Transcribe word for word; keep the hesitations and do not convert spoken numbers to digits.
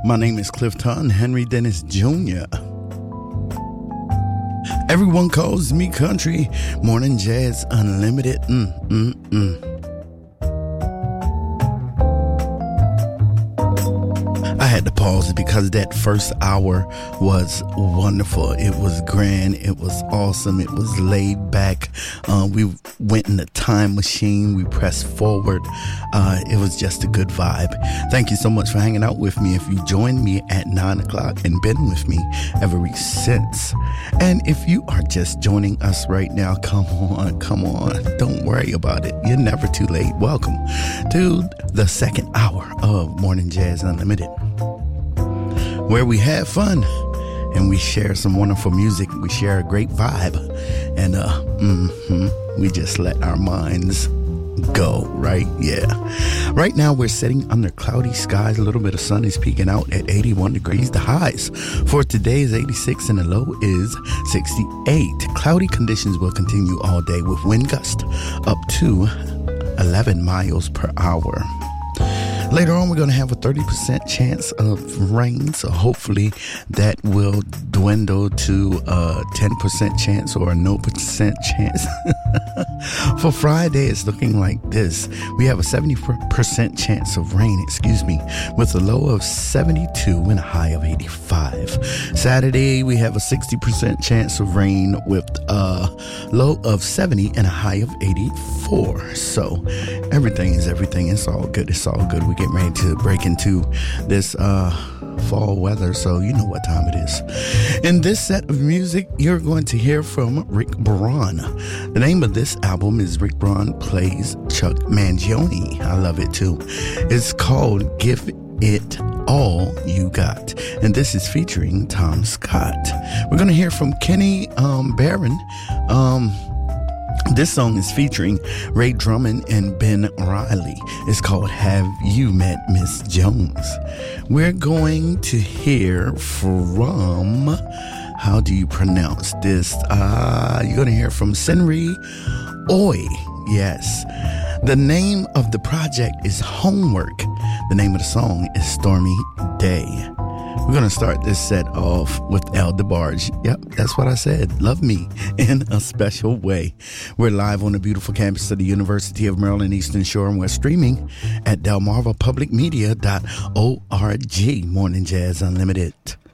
My name is Clifton Henry Dennis Junior Everyone calls me country. Morning Jazz Unlimited. Mm, mm, mm. I had to pause because that first hour was wonderful. It was grand. It was awesome. It was laid back. Uh, we went in the time machine. We pressed forward. Uh, it was just a good vibe. Thank you so much for hanging out with me. If you joined me at nine o'clock and been with me ever since. And if you are just joining us right now, come on, come on. Don't worry about it. You're never too late. Welcome to the second hour of Morning Jazz Unlimited, where we have fun and we share some wonderful music. We share a great vibe, and uh, mm-hmm, we just let our minds go, right? Yeah. Right now we're sitting under cloudy skies. A little bit of sun is peeking out at eighty-one degrees. The highs for today is eighty-six and the low is sixty-eight. Cloudy conditions will continue all day with wind gusts up to eleven miles per hour. Later on, we're going to have a thirty percent chance of rain, so hopefully that will dwindle to a ten percent chance or a no percent chance. For Friday, it's looking like this. We have a seventy percent chance of rain, excuse me, with a low of seventy-two and a high of eighty-five. Saturday, we have a sixty percent chance of rain with a low of seventy and a high of eighty-four. So everything is everything. It's all good. It's all good. We getting ready to break into this uh fall weather, so you know what time it is. In this set of music, you're going to hear from Rick Braun. The name of this album is Rick Braun Plays Chuck Mangione. I love it too. It's called Give It All You Got, and this is featuring Tom Scott. We're going to hear from Kenny um, Barron. Um, This song is featuring Ray Drummond and Ben Riley. It's called Have You Met Miss Jones? We're going to hear from, how do you pronounce this? Uh, you're going to hear from Senri Oi. Yes. The name of the project is Homework. The name of the song is Stormy Day. We're going to start this set off with El DeBarge. Yep, that's what I said. Love me in a special way. We're live on the beautiful campus of the University of Maryland Eastern Shore, and we're streaming at delmarva public media dot org. Morning Jazz Unlimited.